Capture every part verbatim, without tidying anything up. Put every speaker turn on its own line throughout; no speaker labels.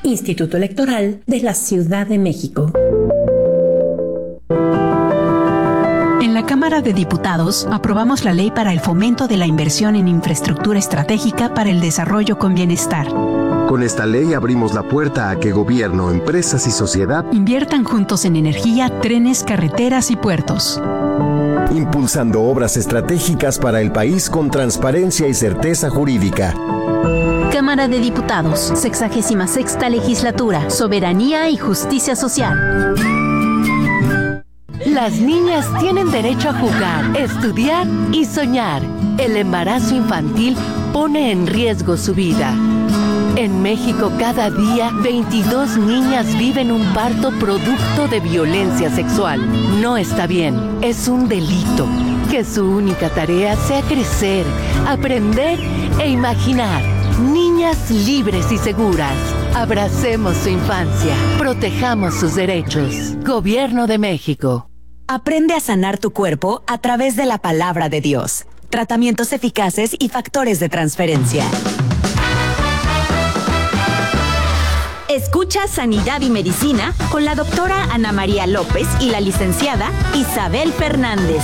Instituto Electoral de la Ciudad de México.
En la Cámara de Diputados aprobamos la ley para el fomento de la inversión en infraestructura estratégica para el desarrollo con bienestar.
Con esta ley abrimos la puerta a que gobierno, empresas y sociedad
inviertan juntos en energía, trenes, carreteras y puertos.
Impulsando obras estratégicas para el país con transparencia y certeza jurídica.
Cámara de Diputados, sexagésima sexta legislatura, soberanía y justicia social.
Las niñas tienen derecho a jugar, estudiar y soñar. El embarazo infantil pone en riesgo su vida. En México, cada día, veintidós niñas viven un parto producto de violencia sexual. No está bien, es un delito. Que su única tarea sea crecer, aprender e imaginar. Niñas libres y seguras. Abracemos su infancia, protejamos sus derechos. Gobierno de México.
Aprende a sanar tu cuerpo a través de la palabra de Dios. Tratamientos eficaces y factores de transferencia.
Escucha Sanidad y Medicina con la doctora Ana María López y la licenciada Isabel Fernández.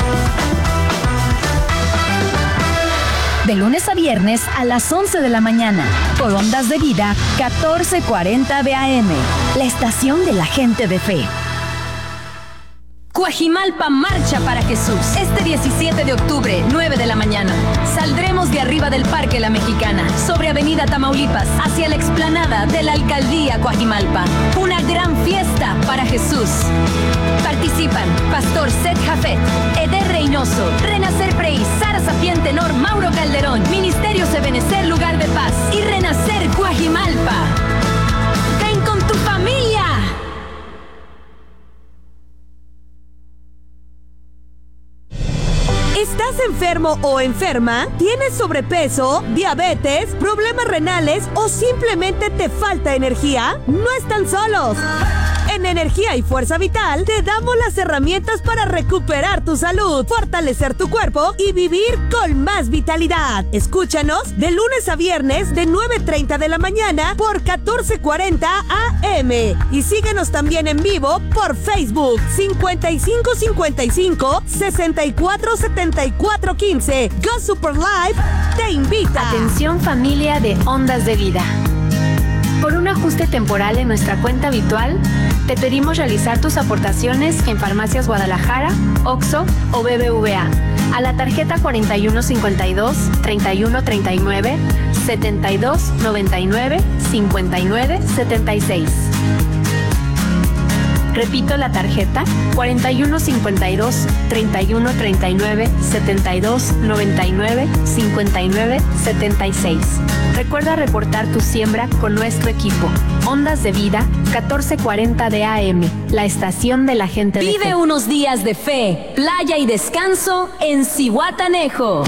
De lunes a viernes a las once de la mañana, por Ondas de Vida, catorce cuarenta B A M, la estación de la gente de fe.
Cuajimalpa marcha para Jesús. Este diecisiete de octubre, nueve de la mañana. Saldremos de arriba del Parque La Mexicana, sobre Avenida Tamaulipas, hacia la explanada de la Alcaldía Cuajimalpa. Una gran fiesta para Jesús. Participan Pastor Seth Jafet, Eder Reynoso, Renacer Prey, Sara Sapiente Nor, Mauro Calderón, Ministerio Ebenecer Lugar de Paz y Renacer Cuajimalpa. ¡Ven con tu familia!
¿Estás enfermo o enferma? ¿Tienes sobrepeso, diabetes, problemas renales o simplemente te falta energía? No están solos. En Energía y Fuerza Vital te damos las herramientas para recuperar tu salud, fortalecer tu cuerpo y vivir con más vitalidad. Escúchanos de lunes a viernes de nueve treinta de la mañana por catorce cuarenta A M y síguenos también en vivo por Facebook cincuenta y cinco cincuenta y cinco, sesenta y cuatro setenta y cuatro quince. Go Super Live te invita.
Atención familia de Ondas de Vida. Por un ajuste temporal en nuestra cuenta habitual, te pedimos realizar tus aportaciones en Farmacias Guadalajara, Oxxo o B B V A a la tarjeta cuarenta y uno cincuenta y dos, treinta y uno treinta y nueve, setenta y dos noventa y nueve, cincuenta y nueve setenta y seis. Repito la tarjeta cuarenta y uno cincuenta y dos, treinta y uno treinta y nueve, setenta y dos noventa y nueve, cincuenta y nueve setenta y seis. Recuerda reportar tu siembra con nuestro equipo. Ondas de Vida, catorce cuarenta de A M, la estación de la gente de fe.
Vive unos días de fe, playa y descanso en Zihuatanejo.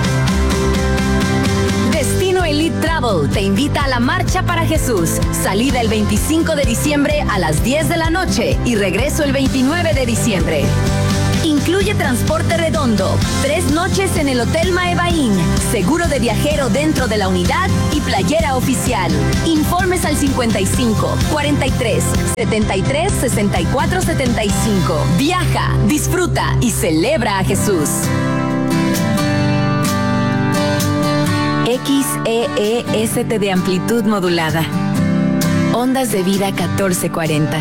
Destino Elite Travel te invita a la Marcha para Jesús. Salida el veinticinco de diciembre a las diez de la noche y regreso el veintinueve de diciembre. Incluye transporte redondo, tres noches en el Hotel Maevaín, seguro de viajero dentro de la unidad y playera oficial. Informes al cincuenta y cinco, cuarenta y tres, setenta y tres, sesenta y cuatro setenta y cinco. Viaja, disfruta y celebra a Jesús.
X E E S T de amplitud modulada. Ondas de Vida catorce cuarenta.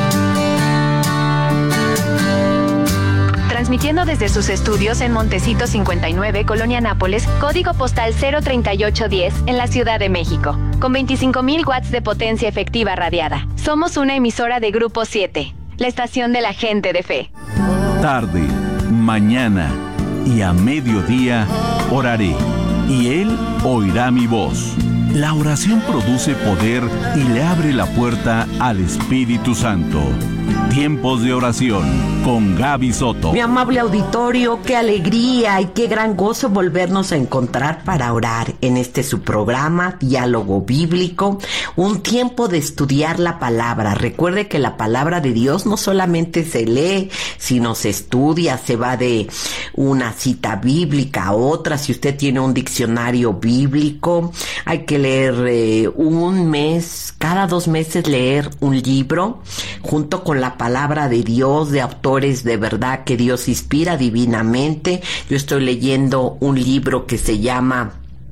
Transmitiendo desde sus estudios en Montecito cincuenta y nueve, Colonia Nápoles, código postal cero treinta y ocho diez, en la Ciudad de México, con veinticinco mil watts de potencia efectiva radiada. Somos una emisora de Grupo siete, la estación de la gente de fe.
Tarde, mañana y a mediodía oraré, y Él oirá mi voz. La oración produce poder y le abre la puerta al Espíritu Santo. Tiempos de oración con Gaby Soto.
Mi amable auditorio, qué alegría y qué gran gozo volvernos a encontrar para orar en este su programa, Diálogo Bíblico, un tiempo de estudiar la palabra. Recuerde que la palabra de Dios no solamente se lee, sino se estudia, se va de una cita bíblica a otra. Si usted tiene un diccionario bíblico, hay que que leer eh, un mes, cada dos meses leer un libro junto con la palabra de Dios, de autores de verdad que Dios inspira divinamente. Yo estoy leyendo un libro que se llama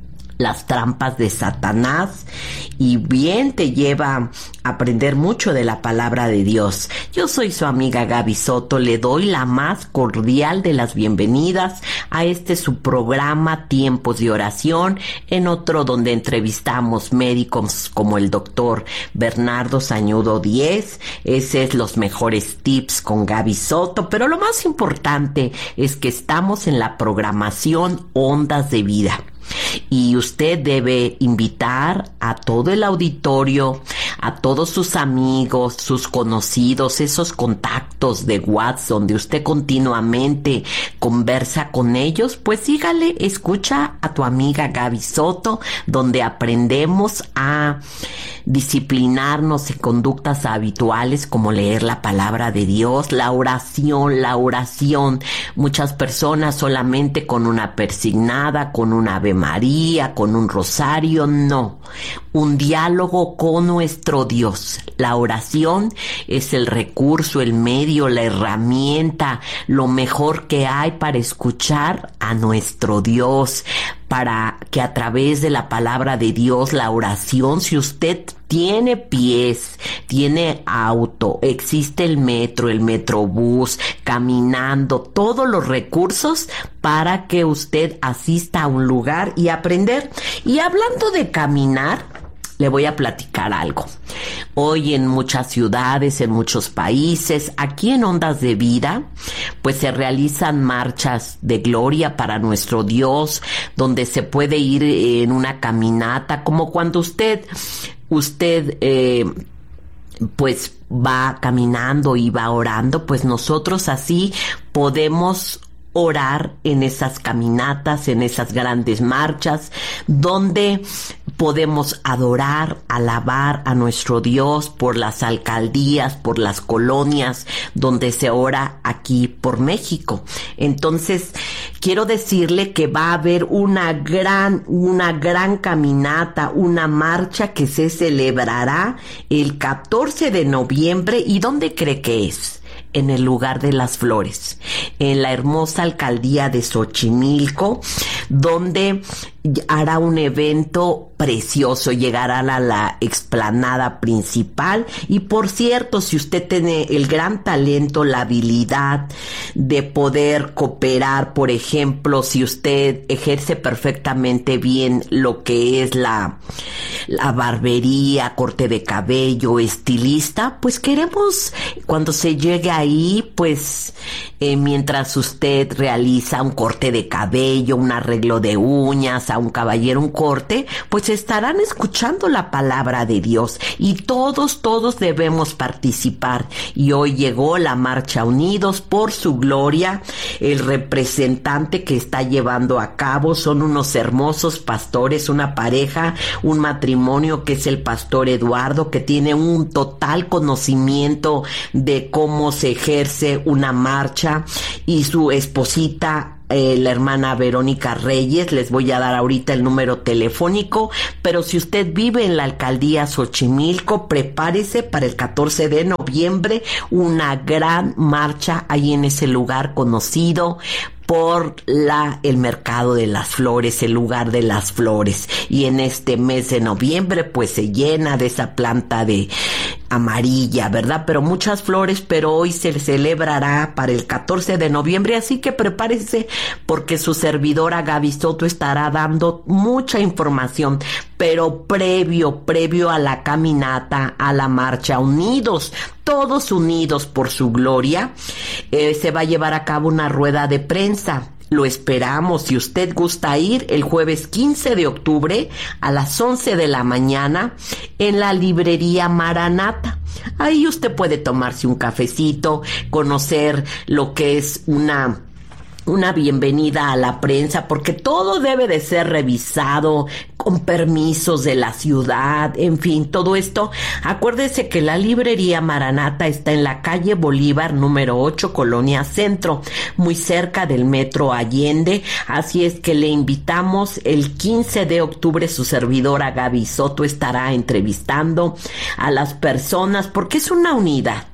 Las trampas de Satanás, y bien te lleva a aprender mucho de la palabra de Dios. Yo soy su amiga Gaby Soto, le doy la más cordial de las bienvenidas a este su programa Tiempos de Oración, en otro donde entrevistamos médicos como el doctor Bernardo Sañudo Díez. Ese es los mejores tips con Gaby Soto, pero lo más importante es que estamos en la programación Ondas de Vida. Y usted debe invitar a todo el auditorio, a todos sus amigos, sus conocidos, esos contactos de WhatsApp donde usted continuamente conversa con ellos, pues sígale, escucha a tu amiga Gaby Soto, donde aprendemos a disciplinarnos en conductas habituales como leer la palabra de Dios, la oración, la oración. Muchas personas solamente con una persignada, con una Ave María, con un rosario, no. Un diálogo con nuestro Dios. La oración es el recurso, el medio, la herramienta, lo mejor que hay para escuchar a nuestro Dios, para que a través de la palabra de Dios, la oración, si usted tiene pies, tiene auto, existe el metro, el metrobús, caminando, todos los recursos para que usted asista a un lugar y aprender. Y hablando de caminar, le voy a platicar algo. Hoy en muchas ciudades, en muchos países, aquí en Ondas de Vida, pues se realizan marchas de gloria para nuestro Dios, donde se puede ir en una caminata, como cuando usted, usted, eh, pues va caminando y va orando, pues nosotros así podemos orar en esas caminatas, en esas grandes marchas, donde podemos adorar, alabar a nuestro Dios por las alcaldías, por las colonias donde se ora aquí por México. Entonces, quiero decirle que va a haber una gran, una gran caminata, una marcha que se celebrará el catorce de noviembre. ¿Y dónde cree que es? En el lugar de las flores, en la hermosa alcaldía de Xochimilco, donde hará un evento precioso, llegará a la explanada principal. Y por cierto, si usted tiene el gran talento, la habilidad de poder cooperar, por ejemplo, si usted ejerce perfectamente bien lo que es la, la barbería, corte de cabello, estilista, pues queremos, cuando se llegue ahí, pues eh, mientras usted realiza un corte de cabello, un arreglo de uñas, a un caballero un corte, pues estarán escuchando la palabra de Dios, y todos, todos debemos participar. Y hoy llegó la marcha Unidos por su Gloria. El representante que está llevando a cabo son unos hermosos pastores, una pareja, un matrimonio que es el pastor Eduardo, que tiene un total conocimiento de cómo se ejerce una marcha, y su esposita, Eh, la hermana Verónica Reyes. Les voy a dar ahorita el número telefónico, pero si usted vive en la alcaldía Xochimilco, prepárese para el catorce de noviembre, una gran marcha ahí en ese lugar conocido por la el mercado de las flores, el lugar de las flores. Y en este mes de noviembre pues se llena de esa planta de amarilla, ¿verdad? Pero muchas flores, pero hoy se celebrará para el catorce de noviembre, así que prepárese, porque su servidora Gaby Soto estará dando mucha información, pero previo, previo a la caminata, a la marcha Unidos, todos unidos por su gloria, eh, se va a llevar a cabo una rueda de prensa. Lo esperamos, si usted gusta ir, el jueves quince de octubre a las once de la mañana en la librería Maranata. Ahí usted puede tomarse un cafecito, conocer lo que es una una bienvenida a la prensa, porque todo debe de ser revisado con permisos de la ciudad, en fin, todo esto. Acuérdese que la librería Maranata está en la calle Bolívar número ocho, Colonia Centro, muy cerca del Metro Allende, así es que le invitamos. El quince de octubre su servidora Gaby Soto estará entrevistando a las personas, porque es una unidad.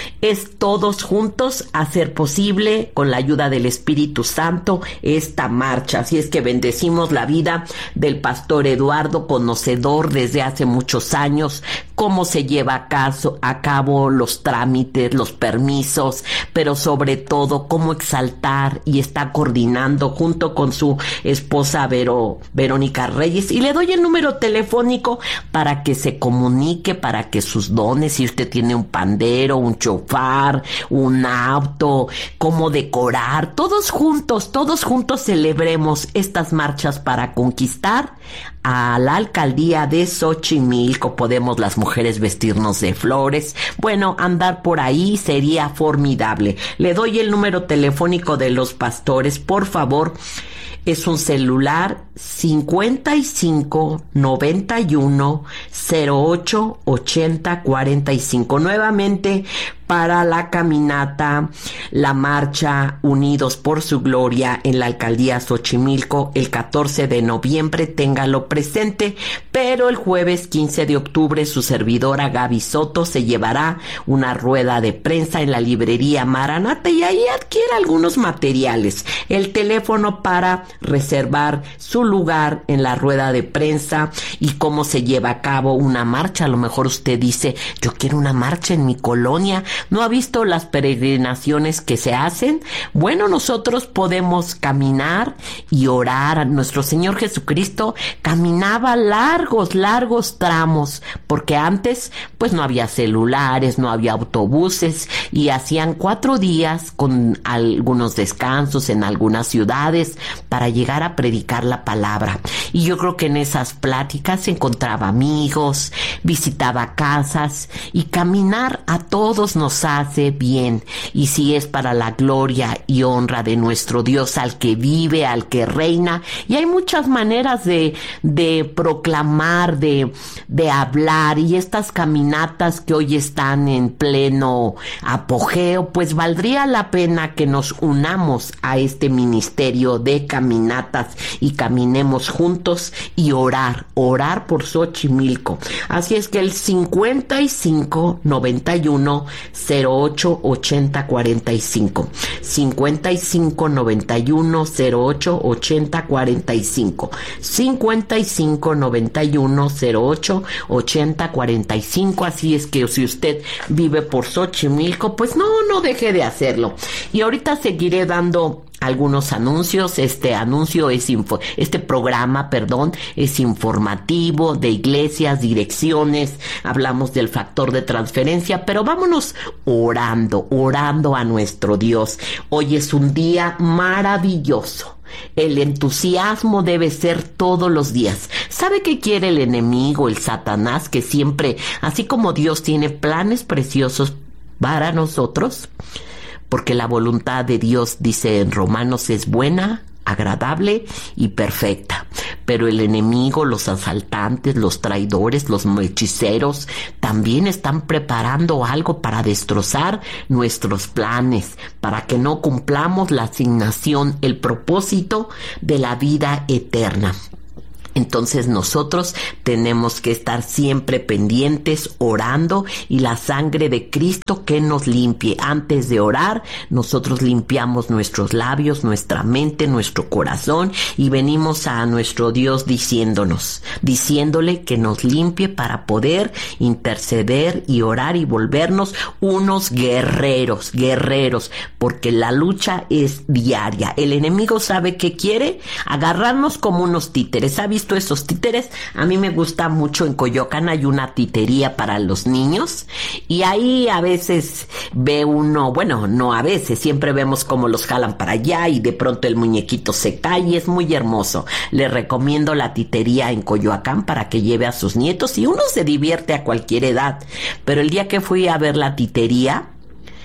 Es todos juntos hacer posible, con la ayuda del Espíritu Santo, esta marcha. Así es que bendecimos la vida del pastor Eduardo, conocedor desde hace muchos años cómo se lleva a, caso, a cabo los trámites, los permisos, pero sobre todo cómo exaltar, y está coordinando junto con su esposa Vero, Verónica Reyes. Y le doy el número telefónico para que se comunique, para que sus dones, si usted tiene un pandero, un chofar, un auto, cómo decorar, todos juntos, todos juntos celebremos estas marchas para conquistar a la alcaldía de Xochimilco. Podemos las mujeres vestirnos de flores, bueno, andar por ahí sería formidable. Le doy el número telefónico de los pastores, por favor. Es un celular cincuenta y cinco noventa y uno cero ocho ochenta cuarenta y cinco. Nuevamente, para la caminata, la marcha Unidos por su Gloria en la alcaldía Xochimilco el catorce de noviembre, téngalo presente. Pero el jueves quince de octubre su servidora Gaby Soto se llevará una rueda de prensa en la librería Maranata y ahí adquiere algunos materiales. El teléfono para reservar su lugar en la rueda de prensa y cómo se lleva a cabo una marcha. A lo mejor usted dice, yo quiero una marcha en mi colonia. ¿No ha visto las peregrinaciones que se hacen? Bueno, nosotros podemos caminar y orar. Nuestro Señor Jesucristo caminaba largos, largos tramos, porque antes pues no había celulares, no había autobuses, y hacían cuatro días con algunos descansos en algunas ciudades para llegar a predicar la palabra. Y yo creo que en esas pláticas se encontraba amigos, visitaba casas, y caminar a todos nos hace bien, y si es para la gloria y honra de nuestro Dios, al que vive, al que reina. Y hay muchas maneras de, de proclamar, de, de hablar, y estas caminatas que hoy están en pleno apogeo, pues valdría la pena que nos unamos a este ministerio de caminatas y caminemos juntos y orar, orar por Xochimilco. Así es que el cincuenta y cinco noventa y uno cero ocho ochenta cuarenta y cinco, cincuenta y cinco noventa y uno cero ocho ochenta cuarenta y cinco, cincuenta y cinco noventa y uno cero ocho ochenta cuarenta y cinco. Así es que si usted vive por Xochimilco, pues no, no deje de hacerlo. Y ahorita seguiré dando algunos anuncios. Este anuncio es info, este programa, perdón, es informativo de iglesias, direcciones, hablamos del factor de transferencia, pero vámonos orando, orando a nuestro Dios. Hoy es un día maravilloso. El entusiasmo debe ser todos los días. ¿Sabe qué quiere el enemigo, el Satanás? Que siempre, así como Dios tiene planes preciosos para nosotros, porque la voluntad de Dios, dice en Romanos, es buena, agradable y perfecta. Pero el enemigo, los asaltantes, los traidores, los hechiceros, también están preparando algo para destrozar nuestros planes, para que no cumplamos la asignación, el propósito de la vida eterna. Entonces nosotros tenemos que estar siempre pendientes, orando, y la sangre de Cristo que nos limpie. Antes de orar, nosotros limpiamos nuestros labios, nuestra mente, nuestro corazón, y venimos a nuestro Dios diciéndonos, diciéndole que nos limpie para poder interceder y orar y volvernos unos guerreros, guerreros, porque la lucha es diaria. El enemigo sabe que quiere agarrarnos como unos títeres. ¿Ha visto esos títeres? A mí me gusta mucho. En Coyoacán hay una titería para los niños, y ahí a veces ve uno, bueno, no a veces, siempre vemos cómo los jalan para allá y de pronto el muñequito se cae, y es muy hermoso. Le recomiendo la titería en Coyoacán para que lleve a sus nietos, y uno se divierte a cualquier edad. Pero el día que fui a ver la titería,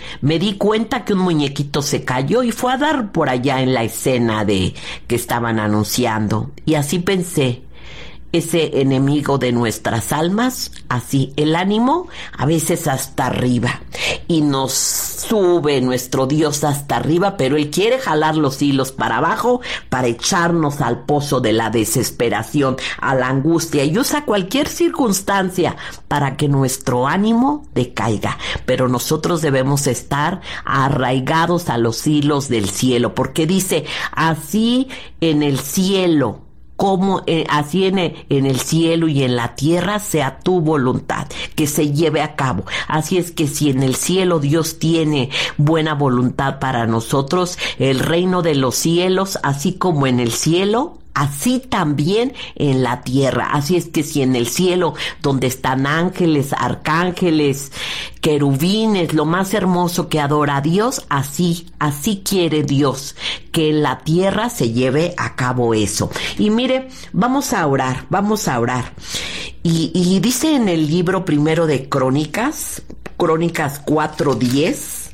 Me di cuenta que un muñequito se cayó y fue a dar por allá en la escena de que estaban anunciando. Y así pensé, ese enemigo de nuestras almas, así el ánimo, a veces hasta arriba. Y nos sube nuestro Dios hasta arriba, pero Él quiere jalar los hilos para abajo para echarnos al pozo de la desesperación, a la angustia, y usa cualquier circunstancia para que nuestro ánimo decaiga. Pero nosotros debemos estar arraigados a los hilos del cielo, porque dice, así en el cielo, como eh, así en el, en el cielo y en la tierra sea tu voluntad, que se lleve a cabo. Así es que si en el cielo Dios tiene buena voluntad para nosotros, el reino de los cielos, así como en el cielo, así también en la tierra. Así es que si en el cielo, donde están ángeles, arcángeles, querubines, lo más hermoso que adora a Dios, así, así quiere Dios que en la tierra se lleve a cabo eso. Y mire, vamos a orar, vamos a orar. Y, y dice en el libro primero de Crónicas, Crónicas cuatro diez,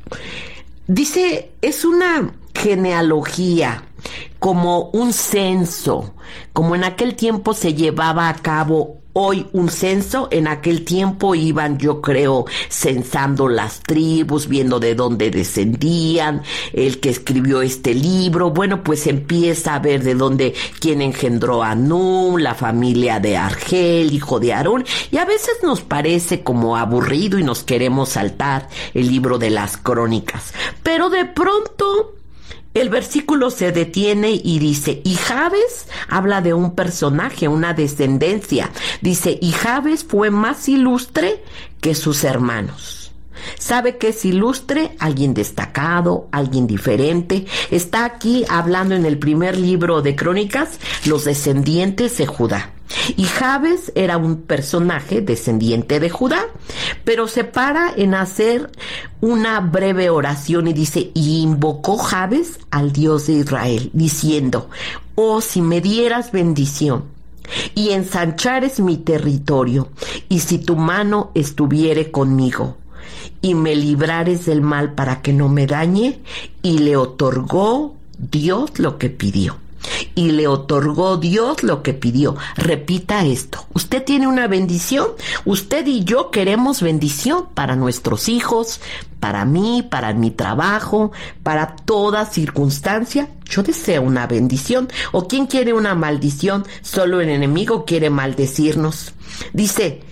dice, es una genealogía, como un censo, como en aquel tiempo se llevaba a cabo hoy un censo, en aquel tiempo iban, yo creo, censando las tribus, viendo de dónde descendían. El que escribió este libro, bueno, pues empieza a ver de dónde, quién engendró a Num, la familia de Argel, hijo de Aarón, y a veces nos parece como aburrido y nos queremos saltar el libro de las Crónicas, pero de pronto el versículo se detiene y dice, y Jabes habla de un personaje, una descendencia. Dice, y Jabes fue más ilustre que sus hermanos. ¿Sabe qué es ilustre? Alguien destacado, alguien diferente. Está aquí hablando en el primer libro de Crónicas, los descendientes de Judá. Y Jabes era un personaje descendiente de Judá, pero se para en hacer una breve oración y dice, y invocó Jabes al Dios de Israel, diciendo, oh, si me dieras bendición y ensanchares mi territorio, y si tu mano estuviere conmigo, y me librares del mal para que no me dañe, y le otorgó Dios lo que pidió. Y le otorgó Dios lo que pidió. Repita esto. Usted tiene una bendición. Usted y yo queremos bendición para nuestros hijos, para mí, para mi trabajo, para toda circunstancia. Yo deseo una bendición. ¿O quién quiere una maldición? Solo el enemigo quiere maldecirnos. Dice,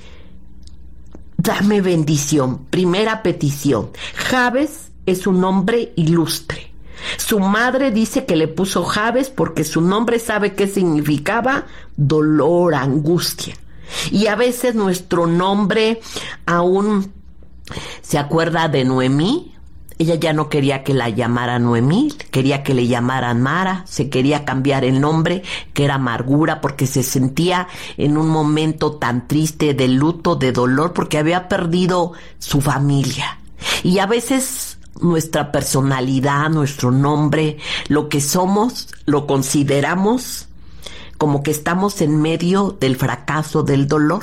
dame bendición. Primera petición. Jabes es un hombre ilustre. Su madre dice que le puso Jabes porque su nombre, ¿sabe qué significaba? Dolor, angustia. Y a veces nuestro nombre aún se acuerda de Noemí. Ella ya no quería que la llamara Noemí, quería que le llamaran Mara, se quería cambiar el nombre, que era amargura, porque se sentía en un momento tan triste de luto, de dolor, porque había perdido su familia. Y a veces nuestra personalidad, nuestro nombre, lo que somos, lo consideramos como que estamos en medio del fracaso, del dolor.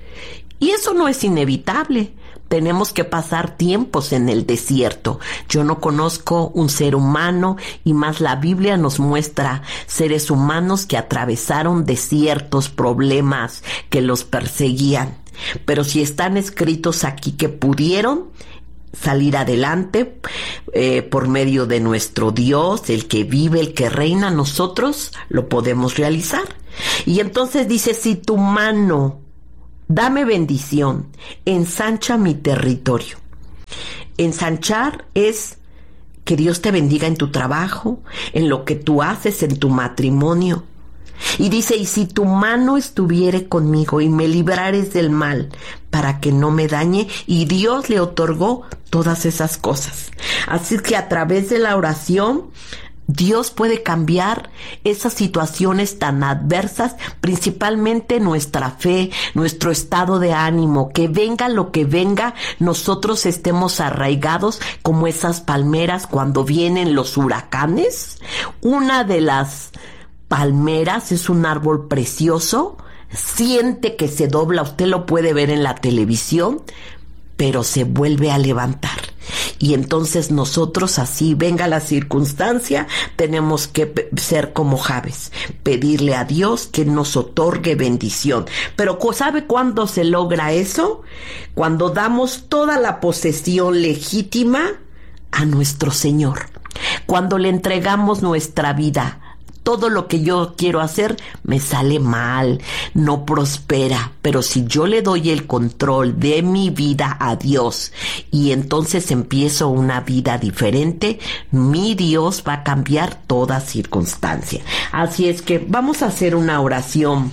Y eso no es inevitable. Tenemos que pasar tiempos en el desierto. Yo no conozco un ser humano, y más la Biblia nos muestra seres humanos que atravesaron desiertos, problemas que los perseguían. Pero si están escritos aquí que pudieron salir adelante eh, por medio de nuestro Dios, el que vive, el que reina, nosotros lo podemos realizar. Y entonces dice, si tu mano, dame bendición, ensancha mi territorio. Ensanchar es que Dios te bendiga en tu trabajo, en lo que tú haces, en tu matrimonio. Y dice, y si tu mano estuviere conmigo y me librares del mal para que no me dañe, y Dios le otorgó todas esas cosas. Así que a través de la oración, Dios puede cambiar esas situaciones tan adversas, principalmente nuestra fe, nuestro estado de ánimo, que venga lo que venga, nosotros estemos arraigados como esas palmeras cuando vienen los huracanes. Una de las palmeras es un árbol precioso, siente que se dobla, usted lo puede ver en la televisión, pero se vuelve a levantar. Y entonces nosotros, así venga la circunstancia, tenemos que pe- ser como Jabes, pedirle a Dios que nos otorgue bendición. Pero ¿sabe cuándo se logra eso? Cuando damos toda la posesión legítima a nuestro Señor. Cuando le entregamos nuestra vida. Todo lo que yo quiero hacer me sale mal, no prospera, pero si yo le doy el control de mi vida a Dios y entonces empiezo una vida diferente, mi Dios va a cambiar toda circunstancia. Así es que vamos a hacer una oración.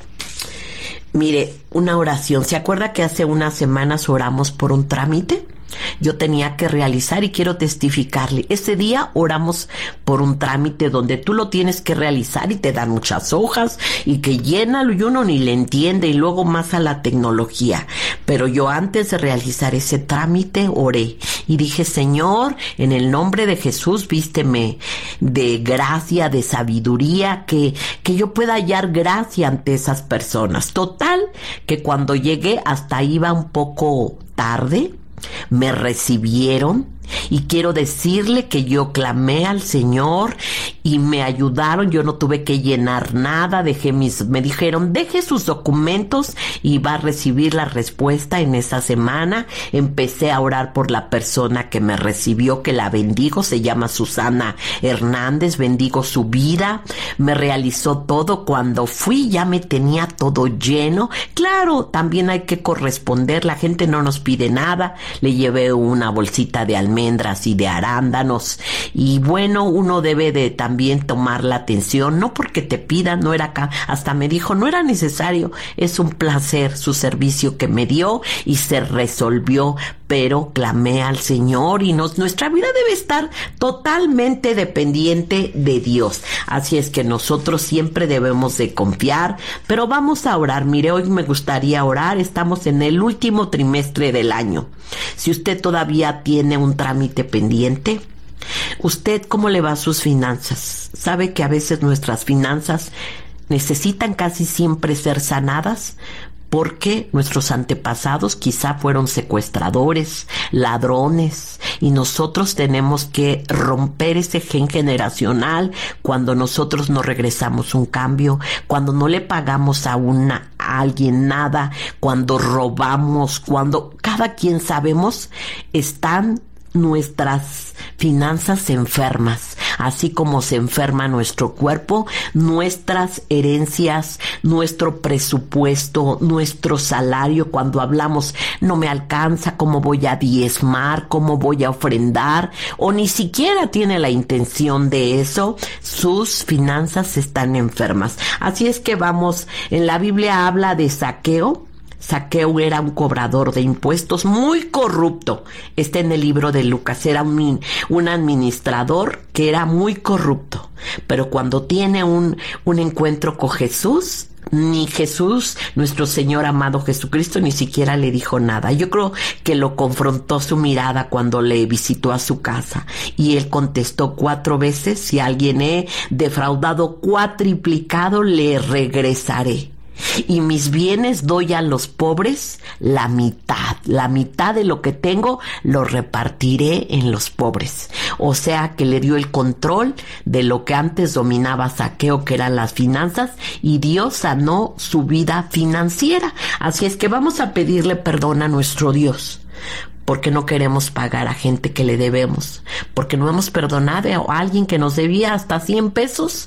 Mire, una oración. ¿Se acuerda que hace unas semanas oramos por un trámite? Yo tenía que realizar y quiero testificarle. Ese día oramos por un trámite donde tú lo tienes que realizar y te dan muchas hojas y que llénalo y uno ni le entiende y luego más a la tecnología. Pero yo antes de realizar ese trámite oré y dije, Señor, en el nombre de Jesús, vísteme de gracia, de sabiduría, que, que yo pueda hallar gracia ante esas personas. Total, que cuando llegué hasta iba un poco tarde. Me recibieron y quiero decirle que yo clamé al Señor y me ayudaron. Yo no tuve que llenar nada, dejé mis, me dijeron deje sus documentos y va a recibir la respuesta en esa semana. Empecé a orar por la persona que me recibió, que la bendigo, se llama Susana Hernández, bendigo su vida. Me realizó todo. Cuando fui ya me tenía todo lleno. Claro, también hay que corresponder, la gente no nos pide nada. Le llevé una bolsita de almendras y de arándanos y bueno, uno debe de también tomar la atención, no porque te pidan, no era acá, hasta me dijo no era necesario, es un placer su servicio que me dio y se resolvió, pero clamé al Señor y nos, nuestra vida debe estar totalmente dependiente de Dios, así es que nosotros siempre debemos de confiar, pero vamos a orar. Mire, hoy me gustaría orar, estamos en el último trimestre del año. Si usted todavía tiene un trámite pendiente, ¿usted cómo le va a sus finanzas? ¿Sabe que a veces nuestras finanzas necesitan casi siempre ser sanadas? Porque nuestros antepasados quizá fueron secuestradores, ladrones, y nosotros tenemos que romper ese gen generacional cuando nosotros no regresamos un cambio, cuando no le pagamos a una a alguien nada, cuando robamos, cuando cada quien sabemos están nuestras finanzas enfermas, así como se enferma nuestro cuerpo, nuestras herencias, nuestro presupuesto, nuestro salario. Cuando hablamos no me alcanza, cómo voy a diezmar, cómo voy a ofrendar, o ni siquiera tiene la intención de eso, sus finanzas están enfermas. Así es que vamos, en la Biblia habla de Zaqueo. Zaqueo era un cobrador de impuestos muy corrupto. Está en el libro de Lucas. Era un, un administrador que era muy corrupto. Pero cuando tiene un, un encuentro con Jesús, ni Jesús, nuestro Señor amado Jesucristo, ni siquiera le dijo nada. Yo creo que lo confrontó su mirada cuando le visitó a su casa. Y él contestó cuatro veces: si a alguien he defraudado cuatriplicado, le regresaré. Y mis bienes doy a los pobres la mitad, la mitad de lo que tengo lo repartiré en los pobres. O sea que le dio el control de lo que antes dominaba Zaqueo, que eran las finanzas, y Dios sanó su vida financiera. Así es que vamos a pedirle perdón a nuestro Dios, porque no queremos pagar a gente que le debemos, porque no hemos perdonado a alguien que nos debía hasta cien pesos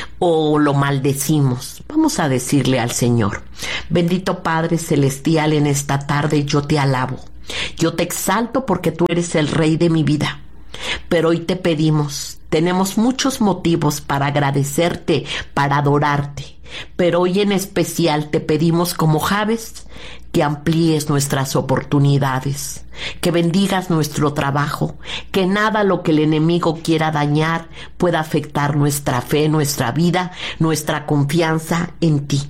o lo maldecimos. Vamos a decirle al Señor: bendito Padre Celestial, en esta tarde yo te alabo, yo te exalto porque tú eres el Rey de mi vida. Pero hoy te pedimos, tenemos muchos motivos para agradecerte, para adorarte, pero hoy en especial te pedimos como Jabes que amplíes nuestras oportunidades, que bendigas nuestro trabajo, que nada lo que el enemigo quiera dañar pueda afectar nuestra fe, nuestra vida, nuestra confianza en ti.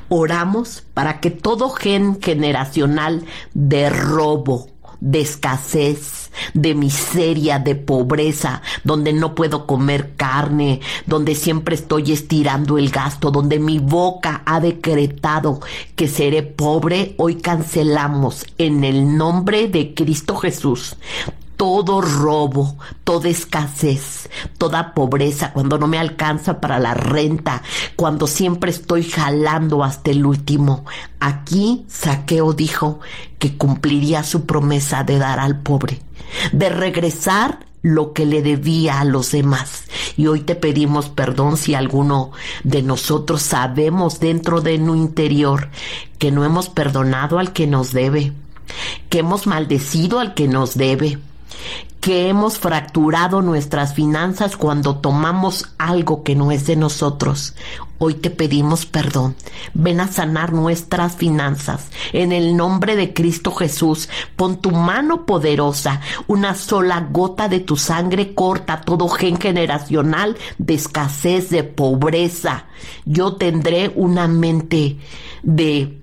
Oramos para que todo gen generacional de robo, de escasez, de miseria, de pobreza, donde no puedo comer carne, donde siempre estoy estirando el gasto, donde mi boca ha decretado que seré pobre, hoy cancelamos en el nombre de Cristo Jesús todo robo, toda escasez, toda pobreza, cuando no me alcanza para la renta, cuando siempre estoy jalando hasta el último. Aquí Zaqueo dijo que cumpliría su promesa de dar al pobre, de regresar lo que le debía a los demás. Y hoy te pedimos perdón si alguno de nosotros sabemos dentro de nuestro interior que no hemos perdonado al que nos debe, que hemos maldecido al que nos debe, que hemos fracturado nuestras finanzas cuando tomamos algo que no es de nosotros. Hoy te pedimos perdón. Ven a sanar nuestras finanzas. En el nombre de Cristo Jesús, pon tu mano poderosa. Una sola gota de tu sangre corta todo gen generacional de escasez, de pobreza. Yo tendré una mente de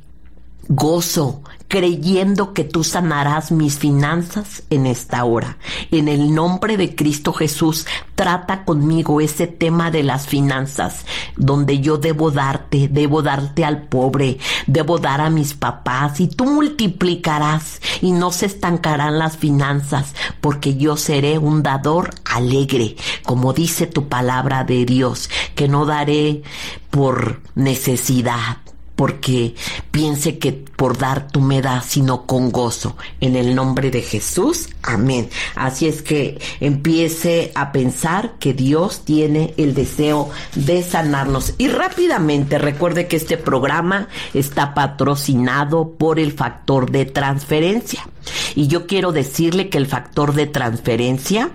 gozo, creyendo que tú sanarás mis finanzas en esta hora. En el nombre de Cristo Jesús, trata conmigo ese tema de las finanzas, donde yo debo darte, debo darte al pobre, debo dar a mis papás, y tú multiplicarás y no se estancarán las finanzas, porque yo seré un dador alegre, como dice tu palabra de Dios, que no daré por necesidad, porque piense que por dar tú me das, sino con gozo. En el nombre de Jesús, amén. Así es que empiece a pensar que Dios tiene el deseo de sanarnos. Y rápidamente recuerde que este programa está patrocinado por el factor de transferencia. Y yo quiero decirle que el factor de transferencia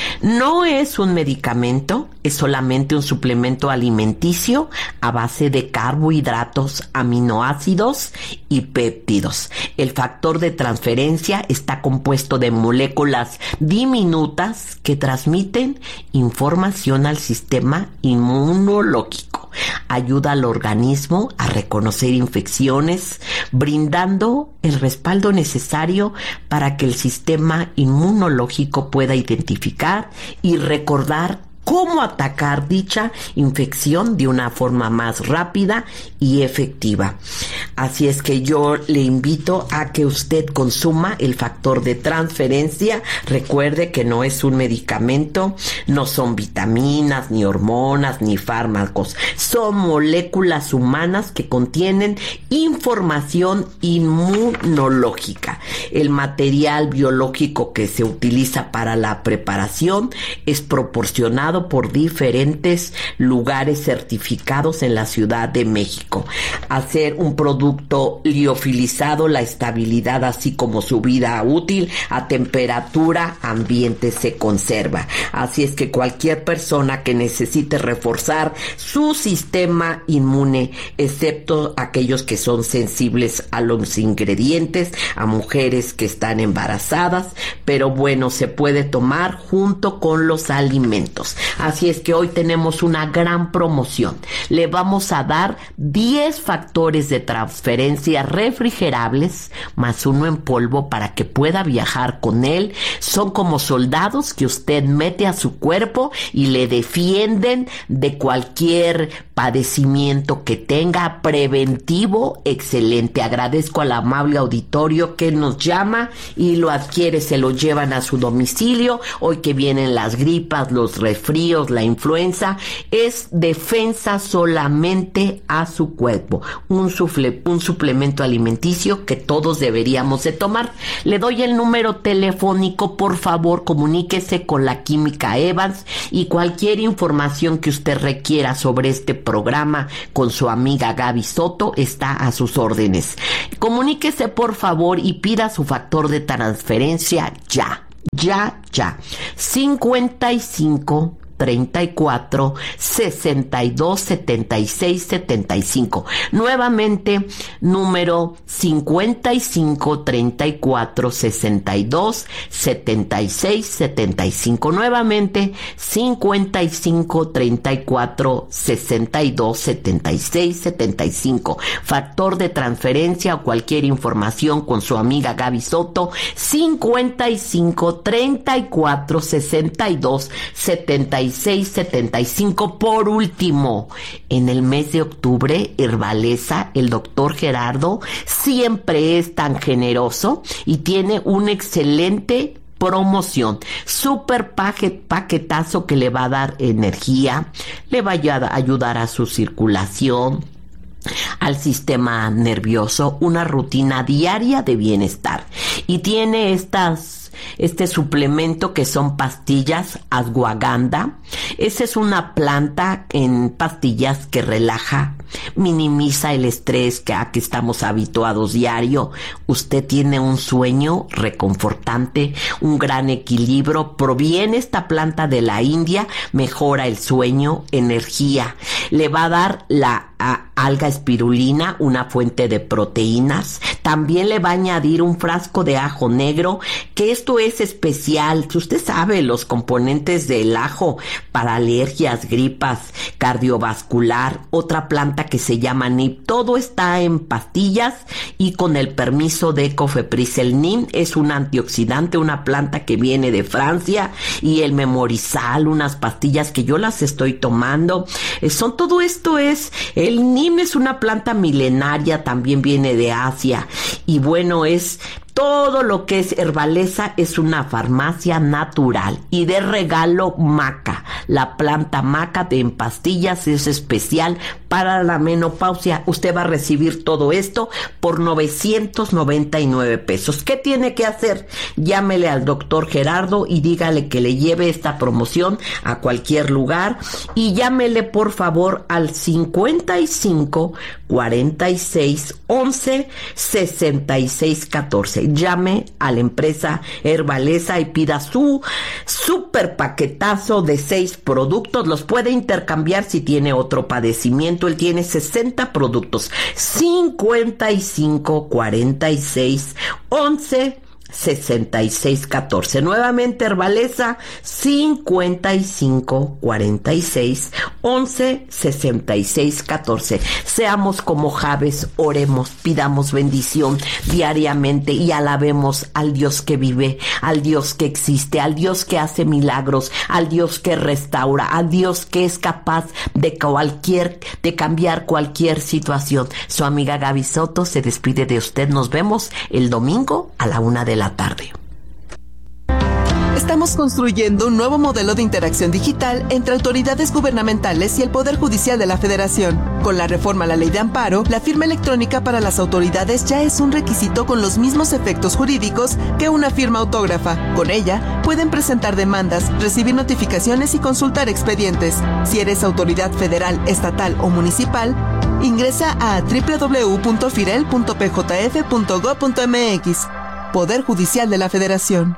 no es un medicamento, es solamente un suplemento alimenticio a base de carbohidratos, aminoácidos y péptidos. El factor de transferencia está compuesto de moléculas diminutas que transmiten información al sistema inmunológico. Ayuda al organismo a reconocer infecciones, brindando el respaldo necesario para que el sistema inmunológico pueda identificar y recordar cómo atacar dicha infección de una forma más rápida y efectiva. Así es que yo le invito a que usted consuma el factor de transferencia. Recuerde que no es un medicamento, no son vitaminas, ni hormonas, ni fármacos. Son moléculas humanas que contienen información inmunológica. El material biológico que se utiliza para la preparación es proporcionado por diferentes lugares certificados en la Ciudad de México. Hacer un producto liofilizado, la estabilidad así como su vida útil a temperatura ambiente se conserva. Así es que cualquier persona que necesite reforzar su sistema inmune, excepto aquellos que son sensibles a los ingredientes, a mujeres que están embarazadas, pero bueno, se puede tomar junto con los alimentos. Así es que hoy tenemos una gran promoción. Le vamos a dar diez factores de transferencia refrigerables más uno en polvo para que pueda viajar con él. Son como soldados que usted mete a su cuerpo y le defienden de cualquier padecimiento que tenga, preventivo, excelente. Agradezco al amable auditorio que nos llama y lo adquiere, se lo llevan a su domicilio. Hoy que vienen las gripas, los resfríos, la influenza, es defensa solamente a su cuerpo. Un, sufle, un suplemento alimenticio que todos deberíamos de tomar. Le doy el número telefónico, por favor, comuníquese con la Química Evans y cualquier información que usted requiera sobre este programa con su amiga Gaby Soto está a sus órdenes. Comuníquese, por favor, y pida su factor de transferencia ya, ya, ya. cincuenta y cinco treinta y cuatro, sesenta y dos, setenta y seis, setenta y cinco. Nuevamente, número cincuenta y cinco, treinta y cuatro, sesenta y dos, setenta y seis, setenta y cinco. Nuevamente, cincuenta y cinco, treinta y cuatro, sesenta y dos, setenta y seis, setenta y cinco. Factor de transferencia o cualquier información con su amiga Gaby Soto, cincuenta y cinco, treinta y cuatro, sesenta y dos, setenta y seis, setenta y cinco. Por último, en el mes de octubre, Herbaleza, el doctor Gerardo siempre es tan generoso y tiene un excelente promoción. Super paquet, paquetazo que le va a dar energía, le va a ayudar a su circulación, al sistema nervioso, una rutina diaria de bienestar. Y tiene estas, este suplemento que son pastillas ashwagandha. Esa es una planta en pastillas que relaja, minimiza el estrés que a que estamos habituados diario. Usted tiene un sueño reconfortante, un gran equilibrio. Proviene esta planta de la India, mejora el sueño, energía. Le va a dar la a, alga espirulina, una fuente de proteínas. También le va a añadir un frasco de ajo negro, que esto es especial. Usted sabe los componentes del ajo para alergias, gripas, cardiovascular. Otra planta que se llama N I M. Todo está en pastillas y con el permiso de Cofepris. El N I M es un antioxidante, una planta que viene de Francia, y el Memorizal, unas pastillas que yo las estoy tomando. Eh, son todo esto es, el N I M es una planta milenaria, también viene de Asia, y bueno, es todo lo que es Herbaleza, es una farmacia natural. Y de regalo maca, la planta maca de en pastillas es especial para la menopausia. Usted va a recibir todo esto por novecientos noventa y nueve pesos. ¿Qué tiene que hacer? Llámele al doctor Gerardo y dígale que le lleve esta promoción a cualquier lugar, y llámele por favor al cincuenta y cinco, cuarenta y seis, once, sesenta y seis, catorce. Llame a la empresa Herbaleza y pida su super paquetazo de seis productos. Los puede intercambiar si tiene otro padecimiento. Él tiene sesenta productos. cincuenta y cinco, cuarenta y seis, once, sesenta y seis, catorce. Nuevamente Herbaleza, cincuenta y cinco, cuarenta y seis, once, sesenta y seis, catorce. Seamos como Jabes, oremos, pidamos bendición diariamente y alabemos al Dios que vive, al Dios que existe, al Dios que hace milagros, al Dios que restaura, al Dios que es capaz de cualquier, de cambiar cualquier situación. Su amiga Gaby Soto se despide de usted. Nos vemos el domingo a la una de la tarde.
Estamos construyendo un nuevo modelo de interacción digital entre autoridades gubernamentales y el Poder Judicial de la Federación. Con la reforma a la Ley de Amparo, la firma electrónica para las autoridades ya es un requisito con los mismos efectos jurídicos que una firma autógrafa. Con ella, pueden presentar demandas, recibir notificaciones y consultar expedientes. Si eres autoridad federal, estatal o municipal, ingresa a doble u doble u doble u punto firel punto p j f punto gob punto m x. Poder Judicial de la Federación.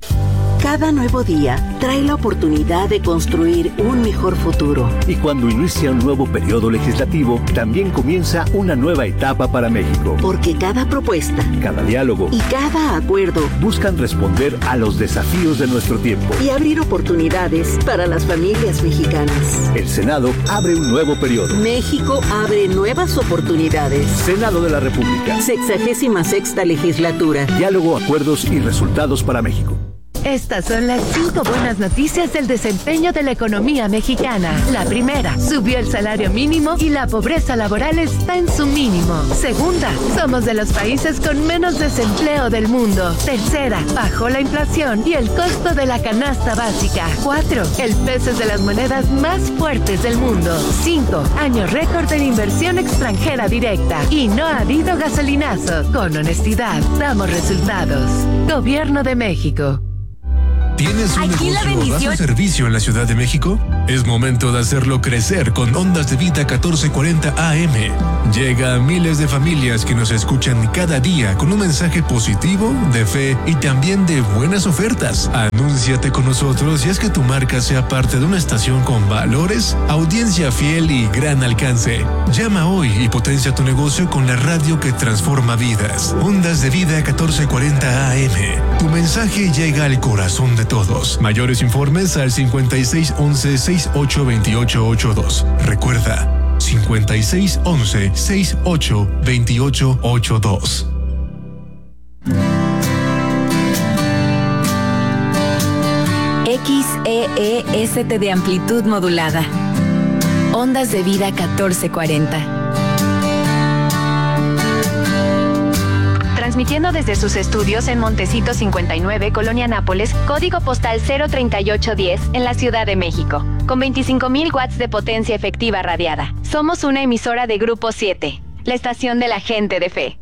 Cada nuevo día trae la oportunidad de construir un mejor futuro.
Y cuando inicia un nuevo periodo legislativo, también comienza una nueva etapa para México.
Porque cada propuesta,
cada diálogo
y cada acuerdo
buscan responder a los desafíos de nuestro tiempo
y abrir oportunidades para las familias mexicanas.
El Senado abre un nuevo periodo.
México abre nuevas oportunidades.
Senado de la República.
Sexagésima sexta legislatura.
Diálogo, acuerdos y resultados para México.
Estas son las cinco buenas noticias del desempeño de la economía mexicana. La primera, subió el salario mínimo y la pobreza laboral está en su mínimo. Segunda, somos de los países con menos desempleo del mundo. Tercera, bajó la inflación y el costo de la canasta básica. Cuatro, el peso es de las monedas más fuertes del mundo. Cinco, año récord en inversión extranjera directa. Y no ha habido gasolinazo. Con honestidad, damos resultados. Gobierno de México.
¿Tienes un Aquí negocio o das un servicio en la Ciudad de México? Es momento de hacerlo crecer con Ondas de Vida catorce cuarenta A M. Llega a miles de familias que nos escuchan cada día con un mensaje positivo, de fe y también de buenas ofertas. Anúnciate con nosotros y haz que tu marca sea parte de una estación con valores, audiencia fiel y gran alcance. Llama hoy y potencia tu negocio con la radio que transforma vidas. Ondas de Vida catorce cuarenta A M. Tu mensaje llega al corazón de todos. Mayores informes al cincuenta y seis once, sesenta y ocho veintiocho ochenta y dos. Recuerda, cincuenta y seis once, sesenta y ocho veintiocho ochenta y dos.
X E E S T de amplitud modulada. Ondas de Vida catorce cuarenta.
transmitiendo desde sus estudios en Montecito cincuenta y nueve, Colonia Nápoles, código postal cero treinta y ocho diez, en la Ciudad de México, con veinticinco mil watts de potencia efectiva radiada. Somos una emisora de Grupo siete, la estación de la gente de fe.